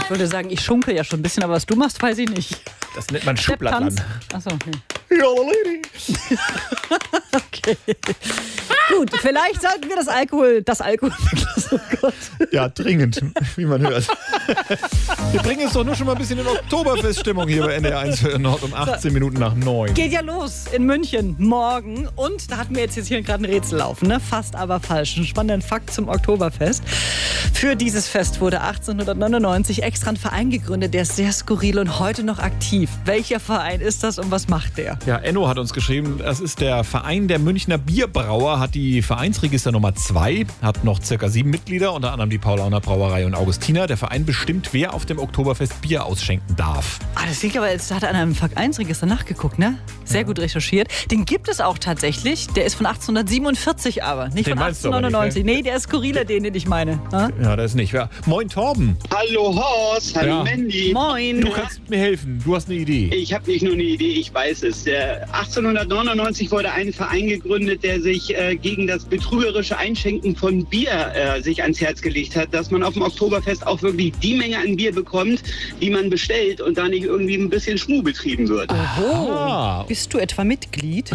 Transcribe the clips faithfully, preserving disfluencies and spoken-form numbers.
Ich würde sagen, ich schunkel ja schon ein bisschen, aber was du machst, weiß ich nicht. Das nennt man Schublattland. Achso, okay. Ja, Lady. Okay. Gut, vielleicht sollten wir das Alkohol, das Alkohol, oh Gott. Ja, dringend, wie man hört. Wir bringen es doch nur schon mal ein bisschen in Oktoberfeststimmung hier bei N D R eins für Nord um achtzehn Minuten nach neun. Geht ja los in München morgen und da hatten wir jetzt, jetzt hier gerade ein Rätsel laufen, ne? Fast aber falsch. Ein spannender Fakt zum Oktoberfest. Für dieses Fest wurde achtzehnhundertneunundneunzig extra ein Verein gegründet, der ist sehr skurril und heute noch aktiv. Welcher Verein ist das und was macht der? Ja, Enno hat uns geschrieben, das ist der Verein der Münchner Bierbrauer, hat die Vereinsregister Nummer zwei, hat noch circa sieben Mitglieder, unter anderem die Paulaner Brauerei und Augustiner. Der Verein bestimmt, wer auf dem Oktoberfest Bier ausschenken darf. Ah, das klingt aber, jetzt hat er an einem Vereinsregister nachgeguckt, ne? Sehr ja. gut recherchiert. Den gibt es auch tatsächlich. Der ist von achtzehnhundertsiebenundvierzig aber, nicht den von achtzehnhundertneunundneunzig. Nicht, ne? Nee, der ist skurriler, den, den ich meine. Ha? Ja, das ist nicht. Ja. Moin, Torben. Hallo Horst, hallo Ja. Mandy. Moin. Du kannst mir helfen. Du hast eine Idee. Ich habe nicht nur eine Idee, ich weiß es. Der achtzehnhundertneunundneunzig wurde ein Verein gegründet, der sich äh, gegen das betrügerische Einschenken von Bier äh, sich ans Herz gelegt hat, dass man auf dem Oktoberfest auch wirklich die Menge an Bier bekommt, die man bestellt und da nicht irgendwie ein bisschen Schmuh betrieben wird. Ah. Bist du etwa Mitglied?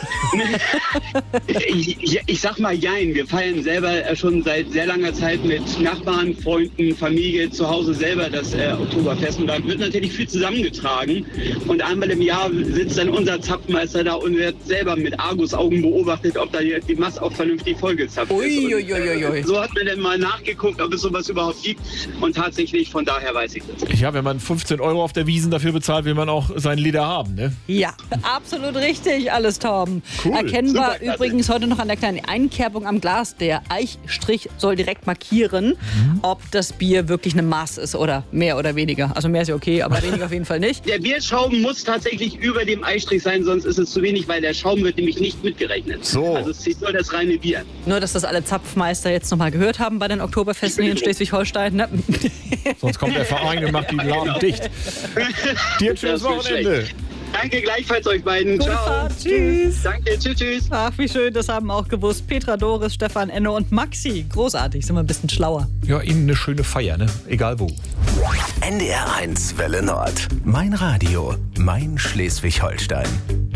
ich, ich, ich sag mal jein, wir feiern selber äh, schon seit sehr langer Zeit mit Nachbarn, Freunden, Familie zu Hause selber das äh, Oktoberfest und da wird natürlich viel zusammengetragen und einmal im Jahr sitzt dann unser Zapfmeister da und wird selber mit Argusaugen beobachtet, ob da die, die Masse auch vernünftig vollgezapft ist. Ui, ui, ui, ui. So hat man dann mal nachgeguckt, ob es sowas überhaupt gibt und tatsächlich, von daher weiß ich das. Ja, wenn man fünfzehn Euro auf der Wiesn dafür bezahlt, will man auch sein Leder haben, ne? Ja, absolut richtig, alles Torben. Cool. Erkennbar Superklasse. übrigens heute noch an der kleinen Einkerbung am Glas. Der Eichstrich soll direkt markieren, Mhm. ob das Bier wirklich eine Maß ist oder mehr oder weniger. Also mehr ist ja okay, aber weniger auf jeden Fall nicht. Der Bierschaum muss tatsächlich über dem Eistrich sein, sonst ist es zu wenig, weil der Schaum wird nämlich nicht mitgerechnet. So. Also es ist nur das reine Bier. Nur, dass das alle Zapfmeister jetzt nochmal gehört haben bei den Oktoberfesten hier in Schleswig-Holstein. Ne? Sonst kommt der Verein und macht die Laden dicht. Dir ein schönes Das wird Wochenende. schlecht. Danke gleichfalls euch beiden. Gute Ciao. Fahrt. Tschüss. Danke, tschüss, tschüss. Ach, wie schön, das haben auch gewusst. Petra, Doris, Stefan, Enno und Maxi. Großartig, sind wir ein bisschen schlauer. Ja, Ihnen eine schöne Feier, ne? Egal wo. N D R eins Welle Nord. Mein Radio, mein Schleswig-Holstein.